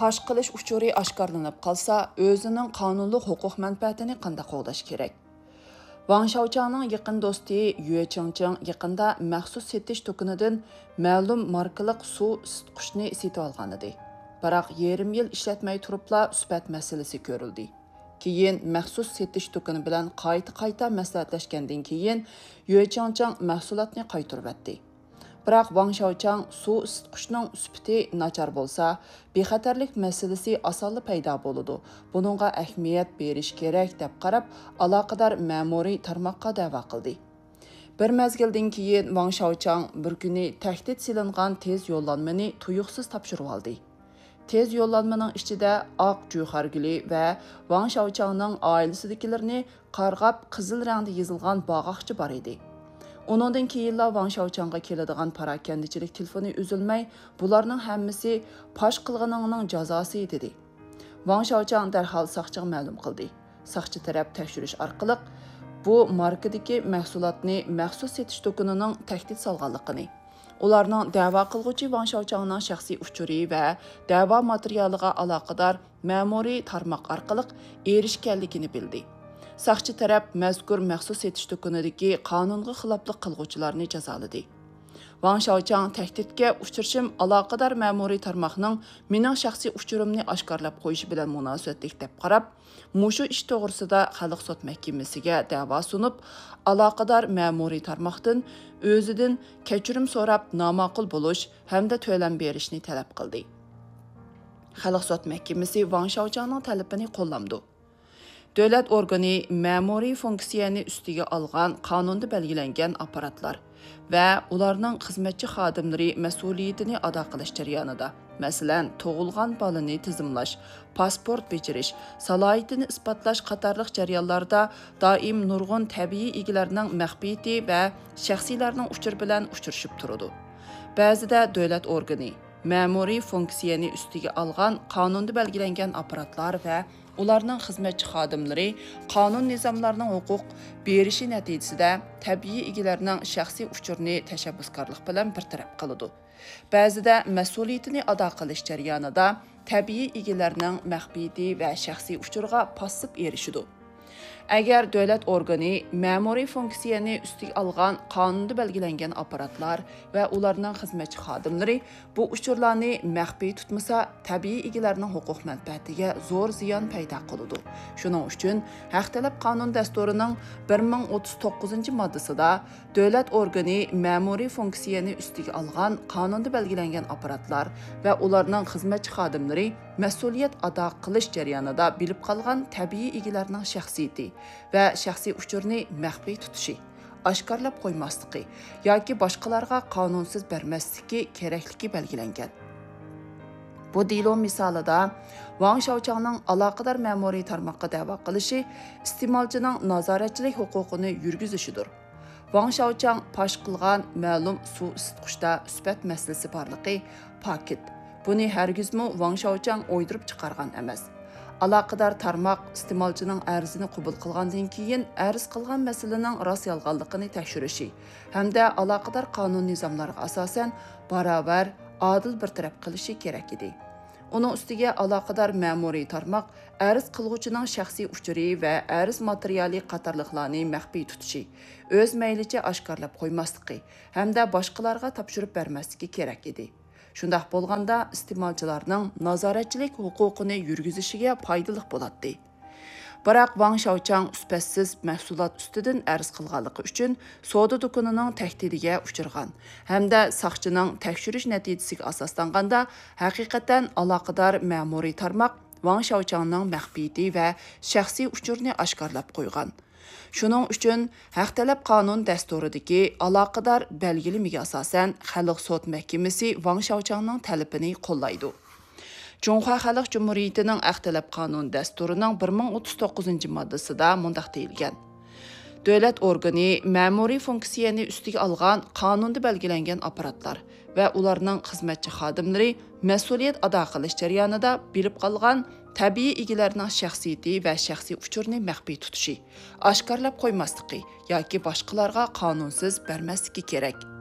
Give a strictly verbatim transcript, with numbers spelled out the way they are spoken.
Paş qilish uchuri oshkorlanib qolsa, o'zining qonunli huquq manfaatini qanday qo'llash kerak? Wang Shaochangning yaqin do'sti Yue Chengcheng yaqinda maxsus setish to'kinidan ma'lum markaliq suv isitqichni sotib olgan edi. Biroq yarim yil ishlatmay turibla sifat masalasi ko'rildi. Keyin maxsus setish to'kini bilan qayta-qayta maslahatlashgandan keyin Yue Chengcheng mahsulotni qaytarib etdi. Biroq Wang Shaochang suv isitqichning sifati nachar bo'lsa, bexatarlik masalasi osonli paydo bo'ladi. Buningga ahamiyat berish kerak deb qarab, aloqador ma'muriy tarmoqqa da'vo qildi. Bir mezgildan keyin Wang Shaochang bir kuni tahdid silingan tez yo'llanmani tuyuqsiz topshirib oldi. Tez yo'llanmaning ichida oq juxarguli va Wang Shaochangning oilasidagilarni qarg'ab qizil rangda yozilgan bog'oqchi bor edi. Onundan keyinla Wang Shaochangga keladigan parakandichilik telefoni üzülmay, bularning hammasi pash qilganingning jazosi dedi. Wang Shaochang darhol soqchiga ma'lum qildi. Soqchi taraf tekshirish orqali bu markadagi mahsulotni maxsus setish to'kinining tahdid solganligini, ularning da'vo qilguvchi Wang Shaochangning shaxsiy uchuri va da'vo materialiga aloqador ma'muriy tarmoq orqali erishganligini bildi. Saqchi taraf mazkur maxsus setish to'kinidagi qonunga xiloflik qilguvchilarni jazoladi. Wang Shaochang tahdidga uchrashim aloqador ma'muriy tarmoqning mening shaxsiy uchurimni oshkorlab qo'yishi bilan munosabatlik deb qarab, mushu ish to'g'risida Xalq sud mahkamasiga da'vo sunib, aloqador ma'muriy tarmoqdan o'zidan kechirim so'rab noma'qul bo'lish hamda to'lam berishni talab qildi. Xalq sud mahkamasi Wang Shaochangning talabini qo'llamdi. Davlat organi ma'muriy funksiyani ustiga olgan qonunda belgilangan apparatlar va ularning xizmatchi xodimlari mas'uliyatini ado qilish jarayonida, masalan, tug'ilgan bolani tizimlash, pasport bejirish, salohiyatini isbotlash qatorliq jarayonlarda doim nurg'un tabiiy egalarning maxfiyati va shaxsiylarning uchur bilan uchrashib turadi. Ba'zida davlat organi ma'muriy funksiyani ustiga olgan qonunda belgilangan apparatlar va ularning xizmatchi xodimlari qonun nizomlarining huquq berishi natijasida tabiiy egalarning shaxsiy uchurini tashabbuskorlik bilan bartaraf qiladi. Ba'zida mas'uliyatini ado qilish jarayonida tabiiy egalarning maxfiyati va shaxsiy uchurga passiv erishidi. Agar davlat organi ma'muriy funksiyani ustiga olgan qonunda belgilangan apparatlar va ularning xizmatchi xodimlari bu uchurlarni maxfiy tutmasa, tabiiy egalarning huquq manfaatiga zo'r ziyon paydo qiladi. Shuning uchun Haq talab qonun dasturining bir ming o'ttiz to'qqizinchi moddasida davlat organi ma'muriy funksiyani ustiga olgan qonunda belgilangan apparatlar va ularning xizmatchi xodimlari mas'uliyat ado qilish jarayonida bilib qolgan tabiiy egalarning shaxsiyati va shaxsiy uchurni maxfiy tutishi, oshkorlab qo'ymasligi yoki boshqalarga qonunsiz bermasligi kerakligi belgilangan. Bu delo misolida Wang Shaochangning aloqador ma'muriy tarmoqqa da'vo qilishi iste'molchining nazoratchilik huquqini yurgizishidir. Wang Shaochang pash qilgan ma'lum suv isitqichda sifat masalasi borligi paket. Buni hargizmi Wang Shaochang o'ydirib chiqargan emas. Aloqador tarmoq iste'molchining arzini qabul qilgandan keyin arz qilgan masalaning rost yolg'onligini tekshirishi hamda aloqador qonun nizomlariga asosan barobar, adil bartaraf qilishi kerak edi. Uning ustiga aloqador ma'muriy tarmoq arz qilguvchining shaxsiy uchuri va arz materiali qatorliqlarni maxfiy tutishi, o'z maylicha oshkorlab qo'ymasligi hamda boshqalarga topshirib bermasligi kerak edi. Shundaq bo'lganda iste'molchilarning nazoratchilik huquqini yurgizishiga foydali bo'ladi. Biroq Wang Shaochang sifatsiz mahsulot ustidan arz qilganligi uchun savdo do'konining tahdidiga uchirgan hamda soqchining tekshirish natijasiga asoslanganda haqiqatan aloqador ma'muriy tarmoq Wang Shaochangning maxfiyati va shaxsiy uchurini oshkorlab qo'ygan. Shuning uchun Haq talab qonun dasturidagi aloqador belgilimiga asosan Xalq sud mahkamasi Wang Shaochangning talabini qo'llaydi. Cumhuriyet Xalq Cumhuriyetining Haq talab qonun dasturining bir ming o'ttiz to'qqizinchi moddasida mundaq deyilgan. Davlat organi ma'muriy funksiyani ustiga olgan qonunda belgilangan apparatlar va ularning xizmatchi xodimlari mas'uliyat ado qilish jarayonida bilib qolgan tabiiy egalarning shaxsiyati va shaxsiy uchurni maxfiy tutishi, oshkorlab qo'ymasligi yoki boshqalarga qonunsiz bermasligi kerak.